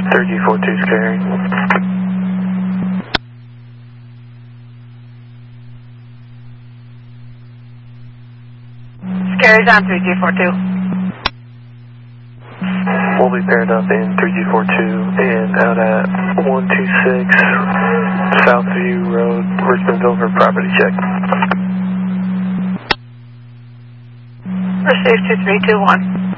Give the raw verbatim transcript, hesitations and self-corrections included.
three G four two is carrying. Carries on three G four two. We'll be paired up in three G four two and out at one two six Southview Road, Richmondville for property check. Receive two three two one.